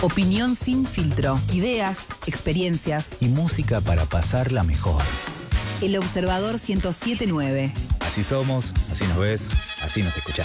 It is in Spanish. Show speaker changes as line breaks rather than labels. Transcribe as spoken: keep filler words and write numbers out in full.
Opinión sin filtro. Ideas, experiencias.
Y música para pasarla mejor.
El Observador ciento siete punto nueve.
Así somos, así nos ves, así nos escuchás.